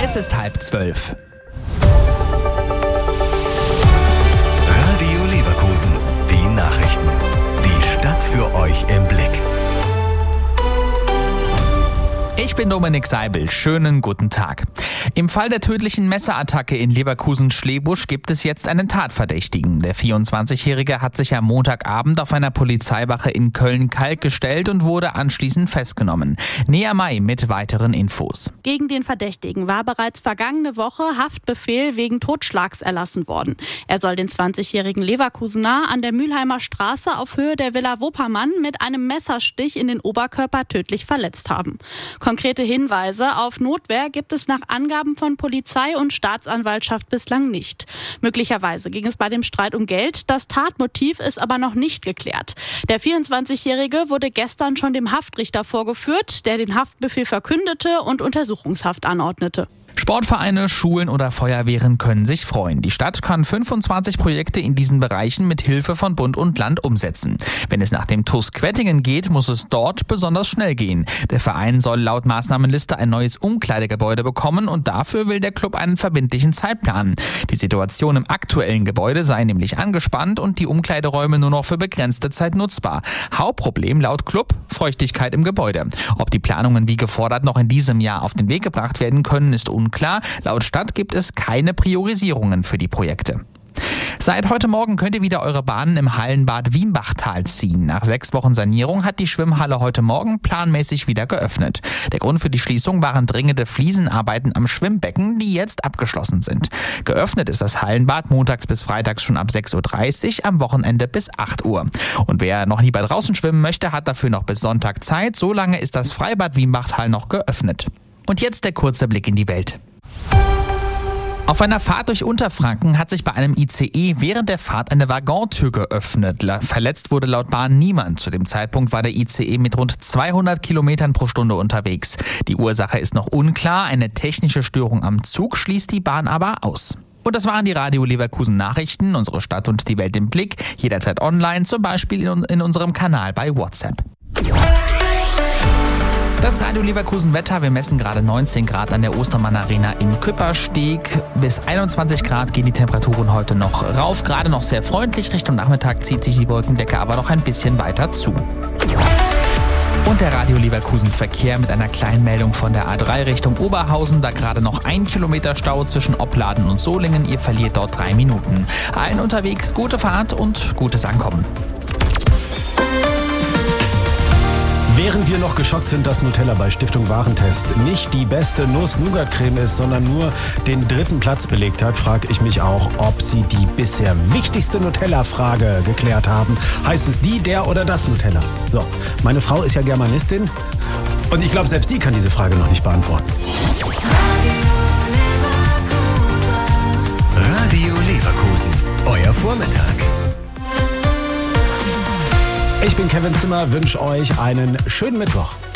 Es ist 11:30. Radio Leverkusen, die Nachrichten. Die Stadt für euch im Blick. Ich bin Dominik Seibel. Schönen guten Tag. Im Fall der tödlichen Messerattacke in Leverkusen-Schlebusch gibt es jetzt einen Tatverdächtigen. Der 24-Jährige hat sich am Montagabend auf einer Polizeiwache in Köln-Kalk gestellt und wurde anschließend festgenommen. Nea May mit weiteren Infos. Gegen den Verdächtigen war bereits vergangene Woche Haftbefehl wegen Totschlags erlassen worden. Er soll den 20-jährigen Leverkusener an der Mülheimer Straße auf Höhe der Villa Wuppermann mit einem Messerstich in den Oberkörper tödlich verletzt haben. Konkrete Hinweise auf Notwehr gibt es nach Angaben von Polizei und Staatsanwaltschaft bislang nicht. Möglicherweise ging es bei dem Streit um Geld. Das Tatmotiv ist aber noch nicht geklärt. Der 24-Jährige wurde gestern schon dem Haftrichter vorgeführt, der den Haftbefehl verkündete und Untersuchungshaft anordnete. Sportvereine, Schulen oder Feuerwehren können sich freuen. Die Stadt kann 25 Projekte in diesen Bereichen mit Hilfe von Bund und Land umsetzen. Wenn es nach dem TuS Quettingen geht, muss es dort besonders schnell gehen. Der Verein soll laut Maßnahmenliste ein neues Umkleidegebäude bekommen und dafür will der Club einen verbindlichen Zeitplan. Die Situation im aktuellen Gebäude sei nämlich angespannt und die Umkleideräume nur noch für begrenzte Zeit nutzbar. Hauptproblem laut Club: Feuchtigkeit im Gebäude. Ob die Planungen wie gefordert noch in diesem Jahr auf den Weg gebracht werden können, ist unklar. Laut Stadt gibt es keine Priorisierungen für die Projekte. Seit heute Morgen könnt ihr wieder eure Bahnen im Hallenbad Wienbachtal ziehen. Nach 6 Wochen Sanierung hat die Schwimmhalle heute Morgen planmäßig wieder geöffnet. Der Grund für die Schließung waren dringende Fliesenarbeiten am Schwimmbecken, die jetzt abgeschlossen sind. Geöffnet ist das Hallenbad montags bis freitags schon ab 6:30 Uhr, am Wochenende bis 8 Uhr. Und wer noch lieber draußen schwimmen möchte, hat dafür noch bis Sonntag Zeit. So lange ist das Freibad Wienbachtal noch geöffnet. Und jetzt der kurze Blick in die Welt. Auf einer Fahrt durch Unterfranken hat sich bei einem ICE während der Fahrt eine Waggontür geöffnet. Verletzt wurde laut Bahn niemand. Zu dem Zeitpunkt war der ICE mit rund 200 Kilometern pro Stunde unterwegs. Die Ursache ist noch unklar. Eine technische Störung am Zug schließt die Bahn aber aus. Und das waren die Radio Leverkusen Nachrichten. Unsere Stadt und die Welt im Blick. Jederzeit online, zum Beispiel in unserem Kanal bei WhatsApp. Das Radio Leverkusen Wetter, wir messen gerade 19 Grad an der Ostermann Arena in Küppersteg. Bis 21 Grad gehen die Temperaturen heute noch rauf. Gerade noch sehr freundlich, Richtung Nachmittag zieht sich die Wolkendecke aber noch ein bisschen weiter zu. Und der Radio Leverkusen Verkehr mit einer kleinen Meldung von der A3 Richtung Oberhausen. Da gerade noch 1 Kilometer Stau zwischen Opladen und Solingen. Ihr verliert dort 3 Minuten. Allen unterwegs gute Fahrt und gutes Ankommen. Während wir noch geschockt sind, dass Nutella bei Stiftung Warentest nicht die beste Nuss-Nougat-Creme ist, sondern nur den 3. Platz belegt hat, frage ich mich auch, ob sie die bisher wichtigste Nutella-Frage geklärt haben. Heißt es die, der oder das Nutella? So, meine Frau ist ja Germanistin und ich glaube, selbst die kann diese Frage noch nicht beantworten. Radio Leverkusen, euer Vormittag. Ich bin Kevin Zimmer, wünsche euch einen schönen Mittwoch.